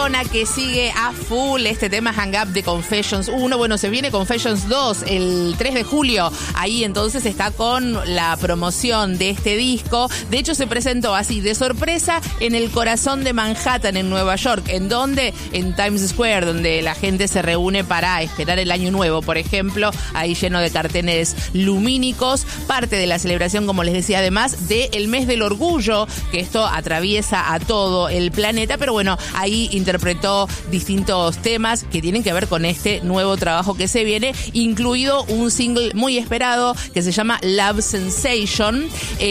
Que sigue a full este tema Hang Up de Confessions 1. Bueno, se viene Confessions 2 el 3 de julio. Ahí entonces está con la promoción de este disco. De hecho, se presentó así de sorpresa en el corazón de Manhattan, en Nueva York. ¿En donde? En Times Square, donde la gente se reúne para esperar el año nuevo, por ejemplo. Ahí lleno de carteles lumínicos. Parte de la celebración, como les decía, además del mes del orgullo, que esto atraviesa a todo el planeta. Pero bueno, ahí interpretó distintos temas que tienen que ver con este nuevo trabajo que se viene, incluido un single muy esperado que se llama Love Sensation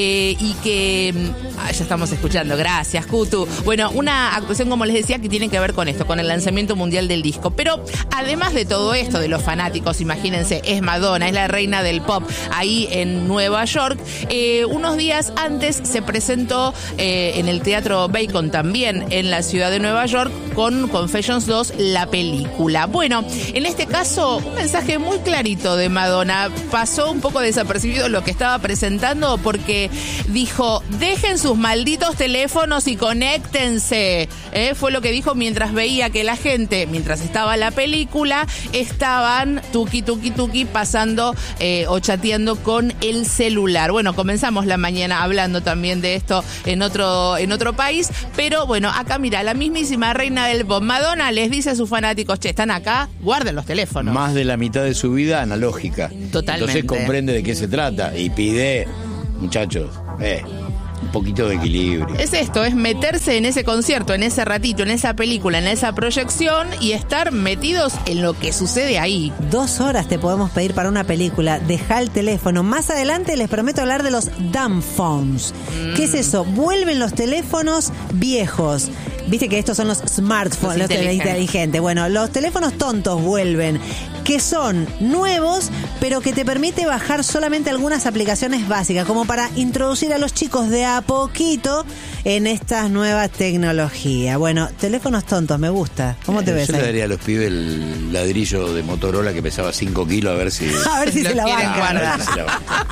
y que ya estamos escuchando, gracias Kutu. Bueno, una actuación, como les decía, que tiene que ver con esto, con el lanzamiento mundial del disco. Pero además de todo esto, de los fanáticos, imagínense, es Madonna, es la reina del pop ahí en Nueva York. Unos días antes se presentó en el Teatro Bacon, también en la ciudad de Nueva York, con Confessions 2, la película. Bueno, en este caso, un mensaje muy clarito de Madonna. Pasó un poco desapercibido lo que estaba presentando porque dijo, dejen sus malditos teléfonos y conéctense. Fue lo que dijo mientras veía que la gente, mientras estaba la película, estaban tuki pasando o chateando con el celular. Bueno, comenzamos la mañana hablando también de esto en otro país, pero bueno, acá mira, la mismísima reina del pop, Madonna, les dice a sus fanáticos, che, están acá, guarden los teléfonos. Más de la mitad de su vida analógica. Totalmente. Entonces comprende de qué se trata y pide, muchachos, un poquito de equilibrio. Es esto, es meterse en ese concierto, en ese ratito, en esa película, en esa proyección y estar metidos en lo que sucede ahí. 2 horas te podemos pedir para una película. Deja el teléfono. Más adelante les prometo hablar de los dumb phones. ¿Qué es eso? Vuelven los teléfonos viejos. Viste que estos son los smartphones, los inteligentes. Bueno, los teléfonos tontos vuelven, que son nuevos, pero que te permite bajar solamente algunas aplicaciones básicas, como para introducir a los chicos de a poquito en estas nuevas tecnologías. Bueno, teléfonos tontos, me gusta. ¿Cómo te ves Yo ahí? le daría a los pibes el ladrillo de Motorola que pesaba 5 kilos a ver si se la bancan.